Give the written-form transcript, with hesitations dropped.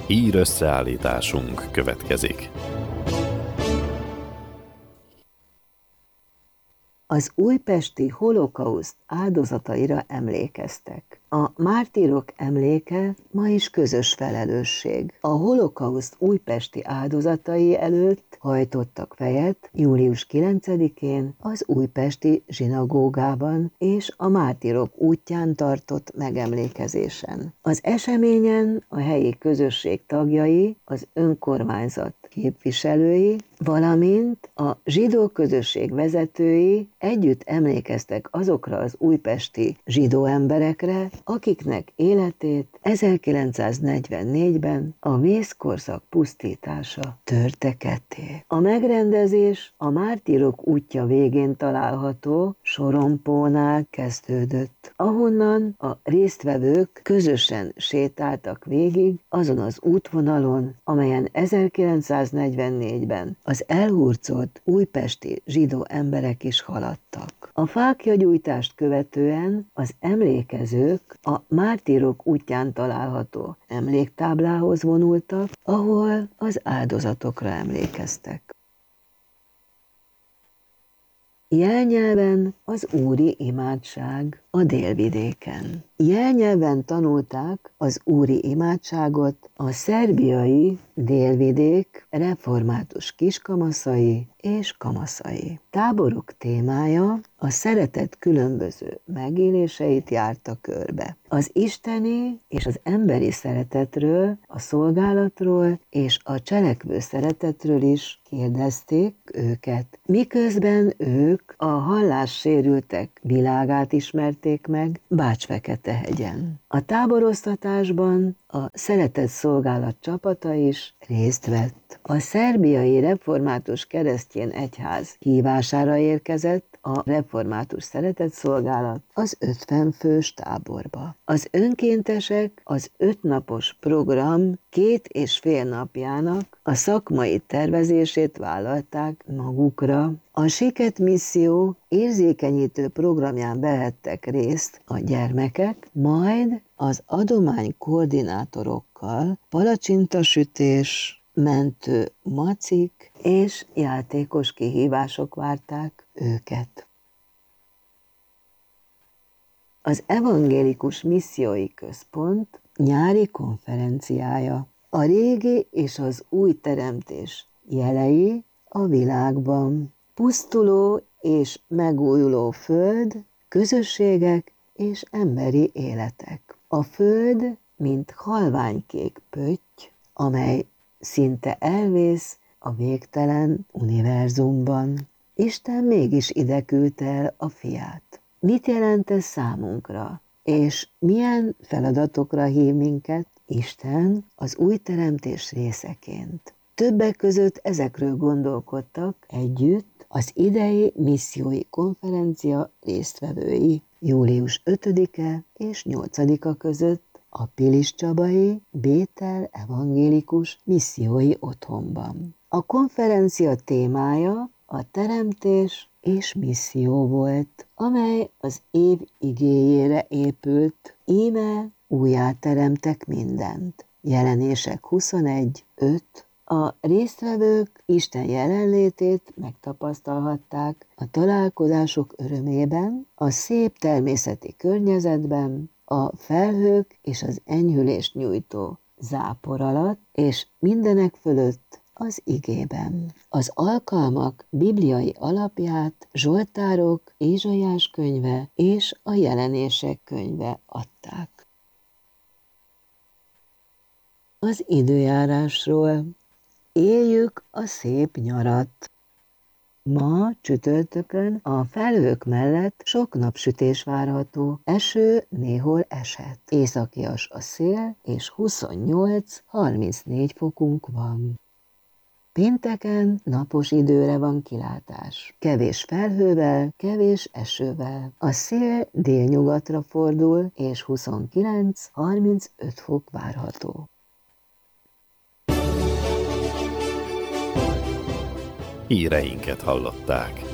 Hír összeállításunk következik. Az újpesti holokauszt áldozataira emlékeztek. A mártírok emléke ma is közös felelősség. A holokauszt újpesti áldozatai előtt hajtottak fejet július 9-én az újpesti zsinagógában és a mártírok útján tartott megemlékezésen. Az eseményen a helyi közösség tagjai, az önkormányzat képviselői, valamint a zsidó közösség vezetői együtt emlékeztek azokra az újpesti zsidó emberekre, akiknek életét 1944-ben a vészkorszak pusztítása törte ketté. A megrendezés a Mártírok útja végén található Sorompónál kezdődött, ahonnan a résztvevők közösen sétáltak végig azon az útvonalon, amelyen 1944-ben az elhurcolt újpesti zsidó emberek is haladtak. A fáklyagyújtást követően az emlékezők a Mártírok útján található emléktáblához vonultak, ahol az áldozatokra emlékeztek. Jelnyelven az úri imádság a délvidéken. Jelnyelven tanulták az úri imádságot a szerbiai délvidék református kiskamaszai és kamaszai. Táborok témája a szeretet különböző megéléseit járta körbe. Az isteni és az emberi szeretetről, a szolgálatról és a cselekvő szeretetről is kérdezték őket, miközben ők a hallássérültek világát ismerték meg Bács-Fekete-hegyen. A táboroztatásban a szeretett szolgálat csapata is részt vett. A szerbiai református keresztény egyház hívására érkezett a református szeretetszolgálat az 50 fős táborba. Az önkéntesek az 5 napos program 2,5 napjának a szakmai tervezését vállalták magukra. A Siket misszió érzékenyítő programján vehettek részt a gyermekek, majd az adomány koordinátorokkal palacsintasütés, mentő macik és játékos kihívások várták őket. Az Evangélikus Missziói Központ nyári konferenciája. A régi és az új teremtés jelei a világban. Pusztuló és megújuló föld, közösségek és emberi életek. A föld, mint halványkék pötty, amely szinte elvész a végtelen univerzumban. Isten mégis ide küldte el a fiát. Mit jelent ez számunkra? És milyen feladatokra hív minket Isten az új teremtés részeként? Többek között ezekről gondolkodtak együtt az idei missziói konferencia résztvevői július 5-e és 8-a között a Piliscsabai Bétel Evangélikus Missziói Otthonban. A konferencia témája a teremtés és misszió volt, amely az év igéjére épült, íme újjáteremtek mindent. Jelenések 21:5. A résztvevők Isten jelenlétét megtapasztalhatták a találkozások örömében, a szép természeti környezetben, a felhők és az enyhülést nyújtó zápor alatt, és mindenek fölött az igében. Az alkalmak bibliai alapját Zsoltárok, Ézsaiás könyve és a Jelenések könyve adták. Az időjárásról. Éljük a szép nyarat. Ma csütörtökön a felhők mellett sok napsütés várható, eső néhol eshet. Északias a szél, és 28-34 fokunk van. Pénteken napos időre van kilátás. Kevés felhővel, kevés esővel. A szél délnyugatra fordul, és 29-35 fok várható. Híreinket hallották.